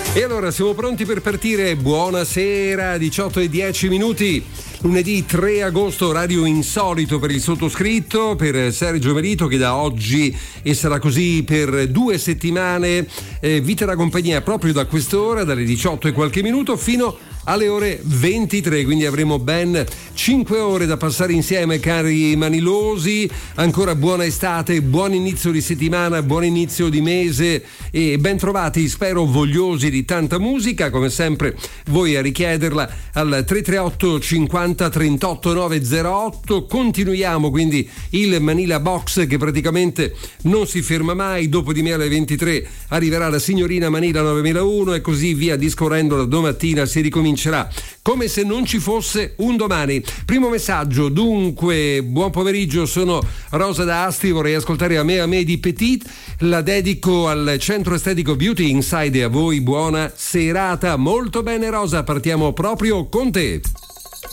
E allora siamo pronti per partire. Buonasera, 18:10. Lunedì 3 agosto, orario insolito per il sottoscritto, per Sergio Merito, che da oggi e sarà così per 2 settimane vi terrà compagnia proprio da quest'ora, dalle 18 e qualche minuto fino alle ore 23, quindi avremo ben 5 ore da passare insieme, cari manilosi. Ancora buona estate, buon inizio di settimana, buon inizio di mese e ben trovati, spero vogliosi di tanta musica, come sempre voi a richiederla al 338 50 38 908. Continuiamo quindi il Manila Box, che praticamente non si ferma mai. Dopo di me alle 23 arriverà la signorina Manila 9001 e così via discorrendo. La domattina si ricomincerà come se non ci fosse un domani. Primo messaggio, dunque, buon pomeriggio, sono Rosa da Asti, vorrei ascoltare A me di Petit, la dedico al centro estetico Beauty Inside e a voi buona serata. Molto bene Rosa, partiamo proprio con te.